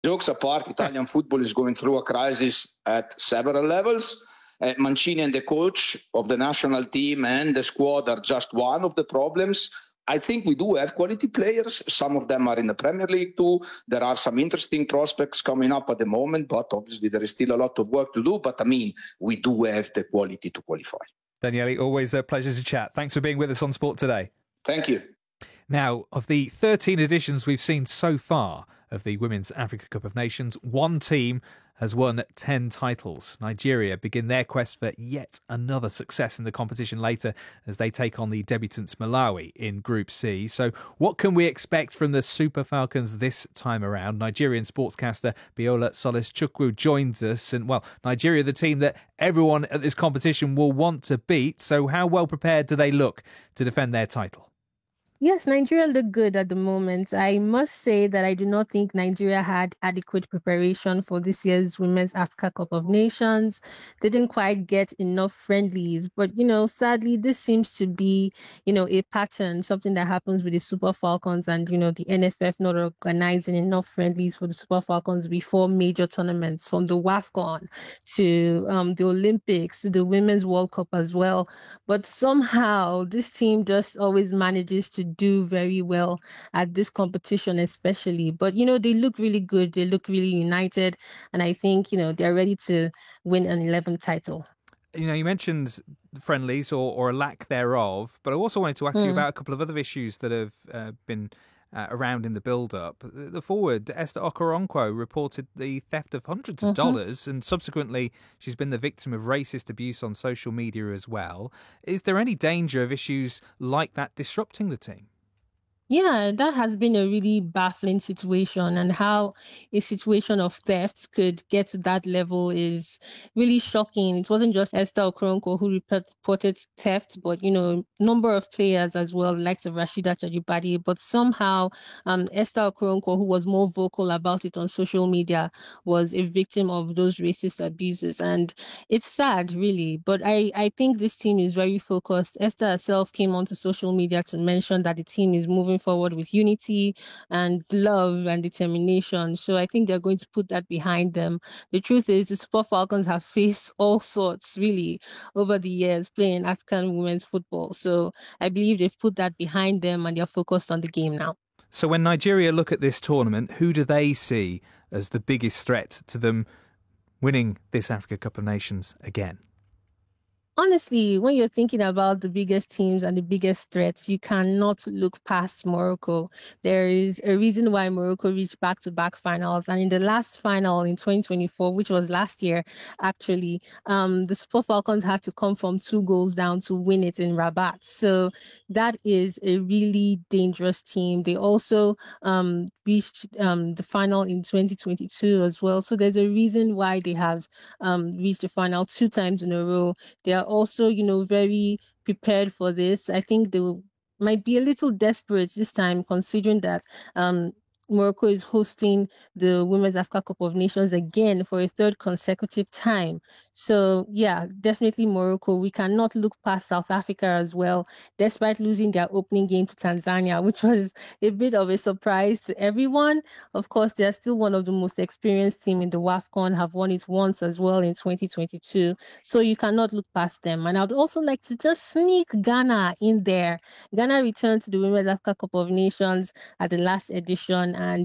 Jokes apart, Italian football is going through a crisis at several levels. Mancini and the coach of the national team and the squad are just one of the problems. I think we do have quality players. Some of them are in the Premier League too. There are some interesting prospects coming up at the moment, but obviously there is still a lot of work to do. But I mean, we do have the quality to qualify. Daniele, always a pleasure to chat. Thanks for being with us on Sport Today. Thank you. Now, of the 13 editions we've seen so far of the Women's Africa Cup of Nations, one team has won 10 titles. Nigeria begin their quest for yet another success in the competition later as they take on the debutants Malawi in Group C. So what can we expect from the Super Falcons this time around? Nigerian sportscaster Biola Solis-Chukwu joins us. And, well, Nigeria, the team that everyone at this competition will want to beat. So how well prepared do they look to defend their title? Yes, Nigeria look good at the moment. I must say that I do not think Nigeria had adequate preparation for this year's Women's Africa Cup of Nations. They didn't quite get enough friendlies. But, sadly, this seems to be, a pattern, something that happens with the Super Falcons and, the NFF not organizing enough friendlies for the Super Falcons before major tournaments, from the WAFCON to the Olympics to the Women's World Cup as well. But somehow this team just always manages to do very well at this competition especially. But, they look really good. They look really united. And I think, they're ready to win an 11th title. You mentioned friendlies or a lack thereof, but I also wanted to ask you about a couple of other issues that have been around in the build-up. The forward, Esther Okoronkwo, reported the theft of hundreds of dollars, and subsequently she's been the victim of racist abuse on social media as well. Is there any danger of issues like that disrupting the team? Yeah, that has been a really baffling situation, and how a situation of theft could get to that level is really shocking. It wasn't just Esther Okoronkwo who reported theft, but, number of players as well, like of Rashida Chajibadi. But somehow, Esther Okoronkwo, who was more vocal about it on social media, was a victim of those racist abuses. And it's sad, really. But I think this team is very focused. Esther herself came onto social media to mention that the team is moving forward with unity and love and determination. So I think they're going to put that behind them. The truth is, the Super Falcons have faced all sorts, really, over the years playing African women's football. So I believe they've put that behind them and they're focused on the game now. So when Nigeria look at this tournament, who do they see as the biggest threat to them winning this Africa Cup of Nations again? Honestly, when you're thinking about the biggest teams and the biggest threats, you cannot look past Morocco. There is a reason why Morocco reached back-to-back finals. And in the last final in 2024, which was last year, actually, the Super Falcons had to come from 2 goals down to win it in Rabat. So that is a really dangerous team. They also reached the final in 2022 as well. So there's a reason why they have reached the final 2 times in a row. They are also, very prepared for this. I think they might be a little desperate this time, considering that Morocco is hosting the Women's Africa Cup of Nations again for a 3rd consecutive time. So, yeah, definitely Morocco. We cannot look past South Africa as well, despite losing their opening game to Tanzania, which was a bit of a surprise to everyone. Of course, they're still one of the most experienced team in the WAFCON, have won it once as well in 2022. So you cannot look past them. And I would also like to just sneak Ghana in there. Ghana returned to the Women's Africa Cup of Nations at the last edition and,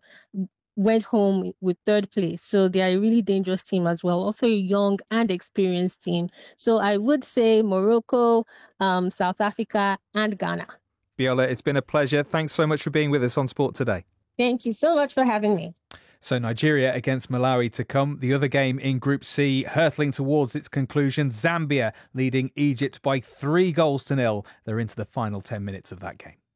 went home with 3rd place. So they are a really dangerous team as well. Also a young and experienced team. So I would say Morocco, South Africa and Ghana. Biola, it's been a pleasure. Thanks so much for being with us on Sport Today. Thank you so much for having me. So Nigeria against Malawi to come. The other game in Group C, hurtling towards its conclusion. Zambia leading Egypt by 3-0. They're into the final 10 minutes of that game.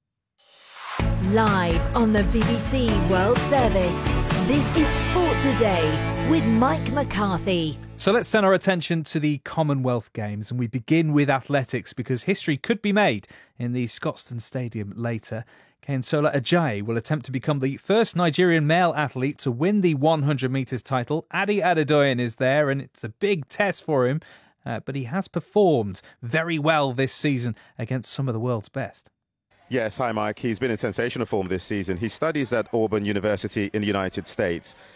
Live on the BBC World Service, this is Sport Today with Mike McCarthy. So let's turn our attention to the Commonwealth Games, and we begin with athletics because history could be made in the Scotstoun Stadium later. Keinsola Ajayi will attempt to become the first Nigerian male athlete to win the 100 metres title. Adi Adedoyin is there, and it's a big test for him, but he has performed very well this season against some of the world's best. Yes, hi Mike. He's been in sensational form this season. He studies at Auburn University in the United States.